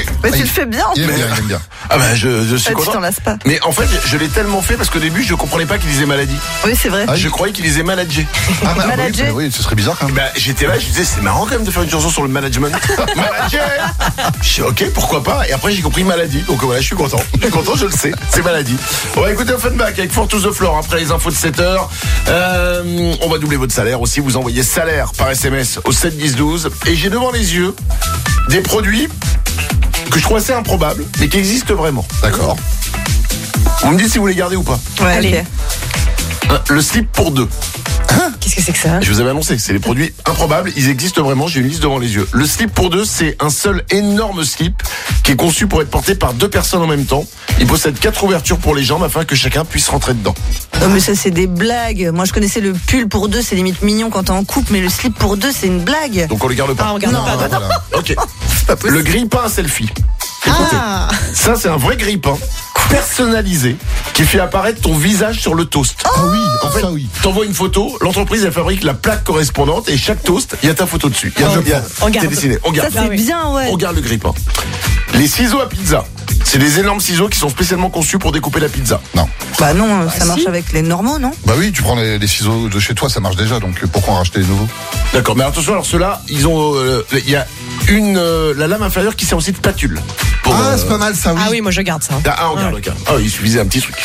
Mais tu le fais bien. Il aime bien. Ah bah je suis Tu content. t'en lasses pas. Mais en fait, je l'ai tellement fait parce qu'au début, je comprenais pas qu'il disait maladie. Oui, c'est vrai. Je croyais qu'il disait manager. Ah bah Manager. oui, ce serait bizarre quand même. Bah, j'étais là, je disais, c'est marrant quand même de faire une chanson sur le management. Manager. Je dis, ok, pourquoi pas. Et après, j'ai compris maladie. Donc voilà, je suis content. Je le sais. C'est maladie. On va écouter Offenbach avec Fortus the Floor après les infos de 7h. On va doubler votre salaire aussi. Vous envoyez salaire par SMS au 7 10 12. Et j'ai devant les yeux des produits que je trouve assez improbables, mais qui existent vraiment. D'accord. Vous me dites si vous les gardez ou pas. Ouais, Allez. ok. Le slip pour deux. Qu'est-ce que c'est que ça? Je vous avais annoncé, c'est les produits improbables, ils existent vraiment, j'ai une liste devant les yeux. Le slip pour deux, c'est un seul énorme slip qui est conçu pour être porté par deux personnes en même temps. Il possède 4 ouvertures pour les jambes afin que chacun puisse rentrer dedans. Non, mais ça, c'est des blagues. Moi, je connaissais le pull pour deux, c'est limite mignon quand t'es en couple, mais le slip pour deux, c'est une blague. Donc on le garde pas. Ah, on garde Non, pas. bah, Voilà. Ok. C'est pas possible. Le grille-pain à selfie. Écoutez, ça c'est un vrai grille-pain personnalisé qui fait apparaître ton visage sur le toast. Ah oui, En fait, ça oui. t'envoies une photo, l'entreprise elle fabrique la plaque correspondante et chaque toast, il y a ta photo dessus. On garde. C'est dessiné. On Ça, garde. c'est Ah oui. bien, ouais. On garde le grille-pain. Les ciseaux à pizza. C'est des énormes ciseaux qui sont spécialement conçus pour découper la pizza. Non. Bah non, ça marche si. avec les normaux, non? Bah oui, tu prends les ciseaux de chez toi, ça marche déjà, donc pourquoi en racheter des nouveaux? D'accord, mais attention, alors ceux-là, ils ont, il y a la lame inférieure qui sert aussi de spatule. Pour, Ah, c'est pas mal ça, oui. Ah oui, moi je garde ça. on garde, regarde. Ah, il suffisait un petit truc.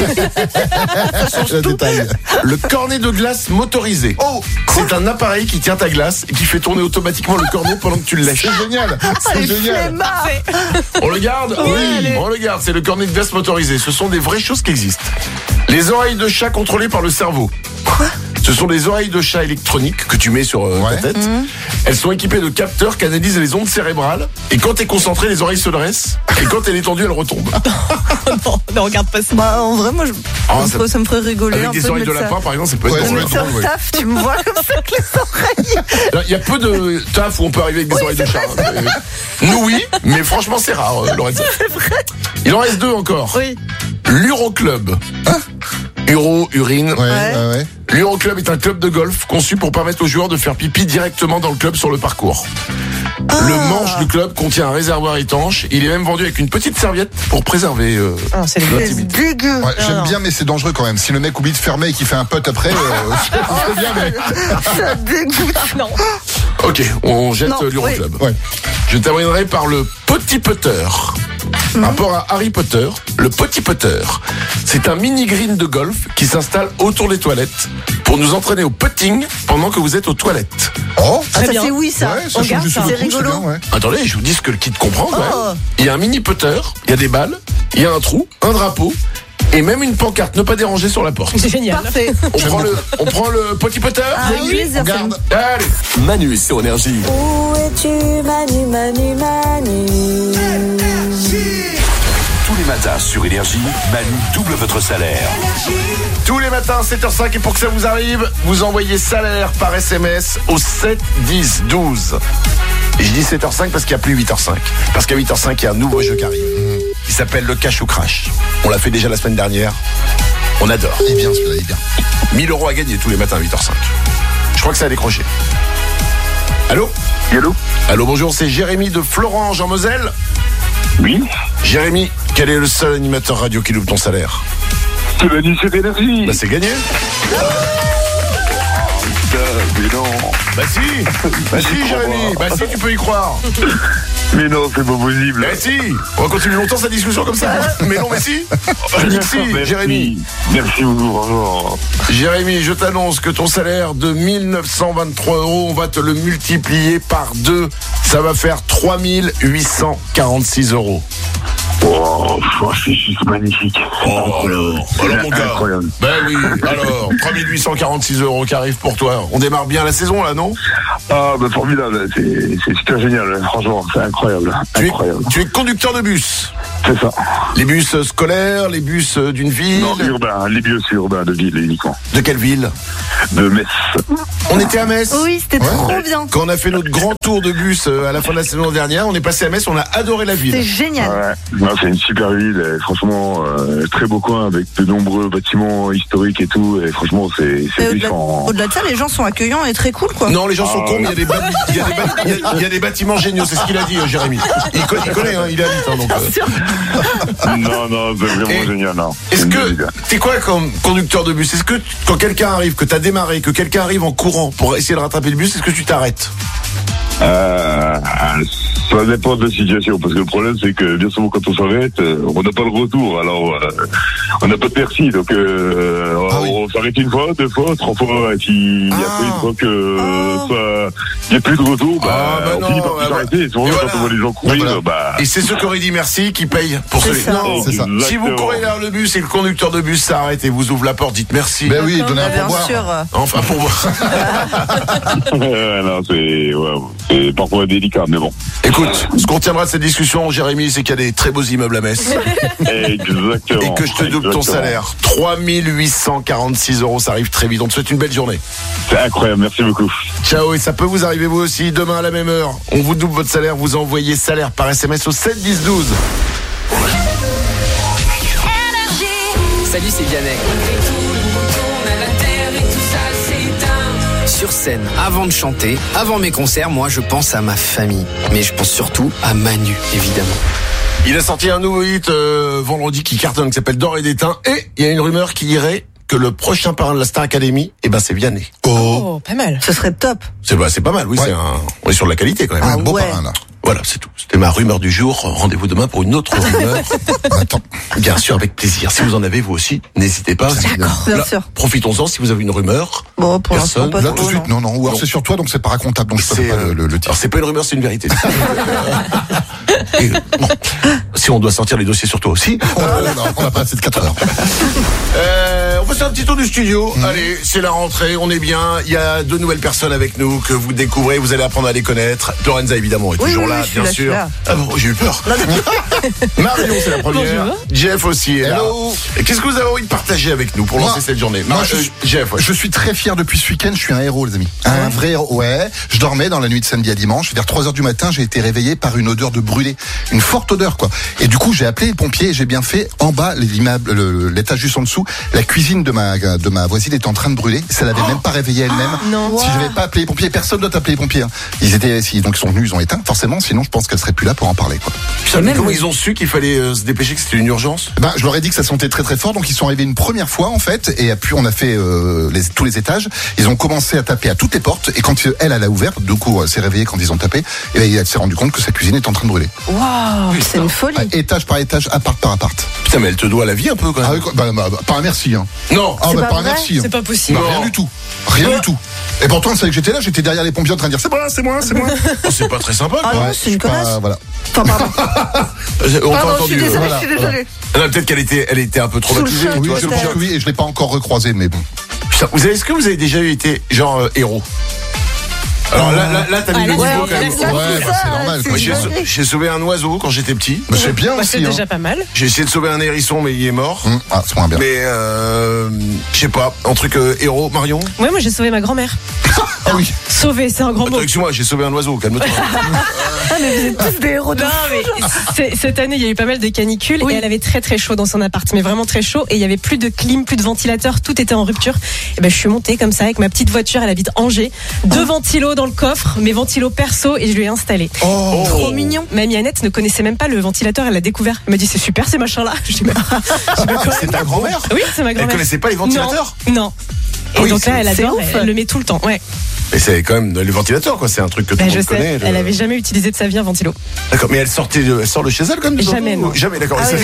Le détail. Le cornet de glace motorisé. Oh, C'est un appareil qui tient ta glace et qui fait tourner automatiquement le cornet pendant que tu le lèches. c'est génial. C'est les génial. flemmards. On le garde? Oui, on le garde. C'est le cornet de glace motorisé. Ce sont des vraies choses qui existent. Les oreilles de chat contrôlées par le cerveau. Quoi? Ce sont des oreilles de chat électroniques que tu mets sur Ouais. ta tête. Elles sont équipées de capteurs qui analysent les ondes cérébrales. Et quand t'es concentré, les oreilles se dressent. Et quand elle est tendue, elle retombe. Non, on garde pas ça. Bah, en vrai, moi, ça me ferait rigoler Avec un peu des oreilles de mettre ça. lapin, par exemple, ça peut Ouais, être ça drôle. peut Mais être drôle, sur ouais. taf, tu me vois comme ça avec les oreilles. Il y a peu de taf où on peut arriver avec des oreilles de chat. Nous, oui, mais franchement, c'est rare, Lorenza. Il en reste 2 encore. Oui. L'Uroclub. Urine. Ouais. L'Uroclub est un club de golf conçu pour permettre aux joueurs de faire pipi directement dans le club sur le parcours. Le manche du club contient un réservoir étanche. Il est même vendu avec une petite serviette pour préserver C'est C'est l'intimité. dégueu. Ouais, j'aime non. bien, mais c'est dangereux quand même. Si le mec oublie de fermer et qu'il fait un putt après, c'est bien, mais. Ça dégoûte. Non. Ok, on jette Non, l'Uroclub. Ouais. Je terminerai par le petit putter. Rapport à Harry Potter, le petit putter, c'est un mini green de golf qui s'installe autour des toilettes pour nous entraîner au putting pendant que vous êtes aux toilettes. Oh, Ah, Très ça, bien. c'est oui, ça. ouais, ça on change garde du ça. sous le C'est coup, rigolo. bien, ouais. Attendez, je vous dis ce que le kit comprend quand Oh. même. Il y a un mini putter, il y a des balles, il y a un trou, un drapeau et même une pancarte ne pas déranger sur la porte. C'est génial. Parfait. On prend le petit putter. Ah, oui, plaisir, on garde. Allez. Manu sur Énergie. Où es-tu, Manu, Manu, Manu? Tous les matins sur Énergie, Manu double votre salaire. Tous les matins 7h05 et pour que ça vous arrive, vous envoyez salaire par SMS au 7 10 12. Et je dis 7h05 parce qu'il n'y a plus 8h05. Parce qu'à 8h05, il y a un nouveau jeu qui arrive. Il s'appelle le Cash ou Crash. On l'a fait déjà la semaine dernière. On adore. Il est bien, celui-là, il est bien. 1000 € à gagner tous les matins à 8h05. Je crois que ça a décroché. Allô? Allô? Allô, bonjour, c'est Jérémy de Florange en Moselle. Oui? Jérémy, quel est le seul animateur radio qui double ton salaire? C'est Manu, c'est Énergie. Bah c'est gagné. Mais non. Bah si. Bah si, Jérémy. Bah si, tu peux y croire. Mais non, c'est pas possible. Bah si. On va continuer longtemps cette discussion comme ça. Mais non, mais si. Je dis que si, Merci. Jérémy. Merci beaucoup, bonjour. Jérémy, je t'annonce que ton salaire de 1923 €, on va te le multiplier par 2. Ça va faire 3846 €. Oh, c'est juste magnifique. Alors mon gars. Incroyable. Ben oui, alors, 3846 € qui arrivent pour toi. On démarre bien la saison là, non? Ah, bah formidable, c'est super génial, franchement, c'est incroyable. Incroyable. Tu es conducteur de bus. C'est ça. Les bus scolaires, les bus d'une ville. Non, urbain, les bus urbains de ville uniquement. De quelle ville? De Metz. On était à Metz. Oui, c'était trop bien. Quand on a fait notre grand tour de bus à la fin de la saison dernière, on est passé à Metz, on a adoré la C'est ville. génial. Ouais, non, c'est une super ville. Et franchement, très beau coin avec de nombreux bâtiments historiques et tout. Et franchement, c'est puissant. Au-delà de ça, les gens sont accueillants et très cool, quoi. Non, les gens sont cons, mais il y a des bâtiments géniaux, c'est ce qu'il a dit, Jérémy. Il connaît, hein, il habite, hein, donc. Non, c'est vraiment génial. Non. Est-ce que t'es quoi comme conducteur de bus? Est-ce que quand quelqu'un arrive, que t'as démarré, que quelqu'un arrive en courant pour essayer de rattraper le bus, est-ce que tu t'arrêtes? Ça dépend de la situation, parce que le problème c'est que bien souvent quand on s'arrête, on n'a pas le retour, alors on n'a pas de merci, donc on s'arrête une fois, 2 fois, 3 fois, et puis après une fois que il n'y a plus de retour, on finit par s'arrêter, et souvent quand on voit les gens courir, Et c'est ceux qui auraient dit merci qui payent pour celui-là. Non, c'est ça. Si vous courez vers le bus et le conducteur de bus s'arrête et vous ouvre la porte, dites merci. Ben oui, donnez un Bien pourboire. sûr. Enfin, pour voir. non, c'est parfois délicat, mais bon. Écoute, ce qu'on tiendra de cette discussion, Jérémy, c'est qu'il y a des très beaux immeubles à Metz. Exactement. Et que je te double ton salaire. 3 846 €, ça arrive très vite. On te souhaite une belle journée. C'est incroyable, merci beaucoup. Ciao, et ça peut vous arriver vous aussi. Demain à la même heure, on vous double votre salaire. Vous envoyez salaire par SMS au 7 10 12. Salut, c'est Vianney. Sur scène, avant de chanter, avant mes concerts, moi je pense à ma famille. Mais je pense surtout à Manu, évidemment. Il a sorti un nouveau hit vendredi qui cartonne, qui s'appelle D'or et d'étain. Et il y a une rumeur qui dirait que le prochain parrain de la Star Academy, c'est Vianney. Oh, pas mal. Ce serait top. C'est pas mal, oui, Ouais. on est sur de la qualité quand même. Un beau ouais. parrain, là. Voilà, c'est tout. C'était ma rumeur du jour. Rendez-vous demain pour une autre rumeur. Attends. Bien sûr, avec plaisir. Si vous en avez vous aussi, n'hésitez pas. Bien Là, sûr. Profitons-en si vous avez une rumeur. Bon, pour l'instant, Personne. pas Là, trop, tout de suite, non. Ou alors c'est sur toi, donc c'est pas racontable, donc je peux pas le dire. Alors c'est pas une rumeur, c'est une vérité. Et, bon, si on doit sortir les dossiers sur toi aussi. On a pas assez de 4 heures. On passe un petit tour du studio. Allez, c'est la rentrée, on est bien. Il y a 2 nouvelles personnes avec nous que vous découvrez. Vous allez apprendre à les connaître. Lorenza, évidemment, est toujours là, je suis bien là, je suis sûr. là. Ah bon, j'ai eu peur. Marion, c'est la première. Bonjour. Jeff aussi est là. Hello. Et qu'est-ce que vous avez envie de partager avec nous pour Moi- lancer cette journée? moi, Jeff, ouais. Je suis très fier depuis ce week-end, je suis un héros, les amis. Un vrai héros, ouais. Je dormais dans la nuit de samedi à dimanche, vers 3h du matin, j'ai été réveillé par une odeur de brûlé. Une forte odeur, quoi. Et du coup, j'ai appelé les pompiers et j'ai bien fait. En bas, l'immeuble, l'étage juste en dessous, la cuisine de ma voisine était en train de brûler. Ça l'avait même pas réveillée elle-même. non. Si je n'avais pas appelé les pompiers, personne doit appeler les pompiers. Hein. Donc ils sont venus, ils ont éteint, forcément, sinon je pense qu'elle serait plus là pour en parler, quoi. Putain, mais comment ils ont su qu'il fallait se dépêcher, que c'était une urgence? Je leur ai dit que ça sentait très très fort, donc ils sont arrivés une première fois en fait, et puis on a fait tous les étages. Ils ont commencé à taper à toutes les portes, et quand elle a ouvert, du coup elle s'est réveillée quand ils ont tapé, et là, elle s'est rendu compte que sa cuisine est en train de brûler. Waouh, c'est une folie. Étage par étage, appart par appart. Putain, mais elle te doit la vie un peu quand même. Ah oui, quoi, pas un merci, hein. Non. Ah C'est pas pas un vrai merci. Hein. C'est pas possible. Non, rien du tout. Rien du tout. Et pourtant, elle savait que j'étais là, j'étais derrière les pompiers en train de dire c'est moi. Oh, c'est pas très sympa, quoi. Ah non, Ouais, c'est une je suis pas- connasse. Voilà. Enfin, pardon. On t'a Pardon, je entendu. suis désolée, voilà, je suis désolée. Ah non, peut-être elle était un peu traumatisée. Sous le mais Oui, toi, je peut-être. pense que oui, et je l'ai pas encore recroisé, mais bon. Putain, est-ce que vous avez déjà été genre héros? Alors là, t'as mis le là, niveau ouais, quand même. là, Ouais, c'est bah, ça, c'est normal. c'est quoi. une J'ai sauvé un oiseau quand j'étais petit. Bah, c'est bien Bah, c'est aussi. Hein. déjà pas mal. J'ai essayé de sauver un hérisson, mais il est mort. Ah, c'est moins bien. Mais je sais pas, un truc héros, Marion. Ouais, moi j'ai sauvé ma grand-mère. Ah oui. Sauver, c'est un grand mot. Attends, excuse-moi, j'ai sauvé un oiseau, calme-toi. Ah, mais vous êtes tous des héros de Non, mais cette année, il y a eu pas mal de canicules et elle avait très très chaud dans son appart, mais vraiment très chaud. Et il y avait plus de clim, plus de ventilateur, tout était en rupture. Et ben, je suis montée comme ça avec ma petite voiture. Elle habite Angers, 2 ventilos dans le coffre, mes ventilos perso, et je lui ai installé. Oh. trop mignon. Mamie Annette ne connaissait même pas le ventilateur, elle l'a découvert. Elle m'a dit c'est super ces machins-là. Je dis mais C'est ta grand-mère? oui, c'est ma Elle grand-mère. connaissait pas les ventilateurs? Non. Et Oui, donc là, elle c'est adore, ouf. elle le met tout le temps. Ouais. Mais c'est quand même les ventilateurs, quoi. C'est un truc que tout Ben, le je monde connaît. sais. Elle avait jamais utilisé de sa vie un ventilo. D'accord, mais elle sort de chez elle comme Jamais, non. Jamais, d'accord. Ah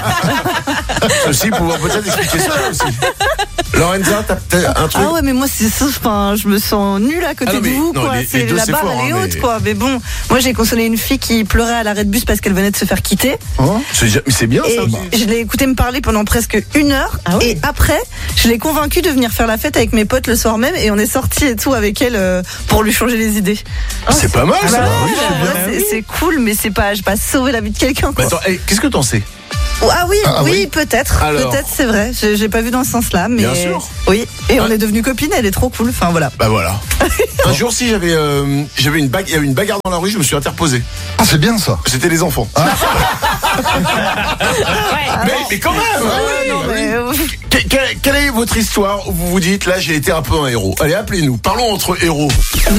oui. Ceci pouvoir peut-être expliquer ça aussi. Lorenza, t'as peut-être un truc. Ah ouais, mais moi, c'est ça, enfin, je me sens nulle à côté Ah non, de mais vous, non, quoi. les C'est deux, la c'est barre, fort, elle est hein, haute, mais- quoi. Mais bon, moi, j'ai consolé une fille qui pleurait à l'arrêt de bus parce qu'elle venait de se faire quitter. C'est bien Et ça. je l'ai écouté me parler pendant presque 1 heure. Ah oui. Et après, je l'ai convaincue de venir faire la fête avec mes potes le soir même. Et on est sortis et tout avec elle pour lui changer les idées. C'est pas mal ça. Bah, Oui, en vrai, c'est cool, mais c'est pas, j'ai pas sauvé la vie de quelqu'un, Mais quoi. attends, qu'est-ce que t'en sais? Ah oui, Ah oui, oui. peut-être. Alors. Peut-être, c'est vrai. J'ai pas vu dans ce sens-là, mais. Bien sûr. Oui. Et on Ouais. est devenus copines, elle est trop cool. Enfin, voilà. Bah voilà. Un jour, si j'avais une bagarre, il y avait une bagarre dans la rue, je me suis interposé. Ah, c'est bien ça. C'était les enfants. Mais quand même. Quelle est votre histoire où vous vous dites, là, j'ai été un peu un héros? Allez, appelez-nous. Parlons entre héros.